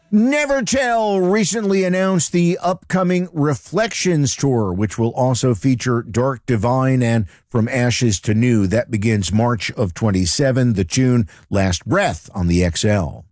Nevertell recently announced the upcoming Reflections Tour, which will also feature Dark Divine and From Ashes to New. That begins March of 27. The tune Last Breath on the XL.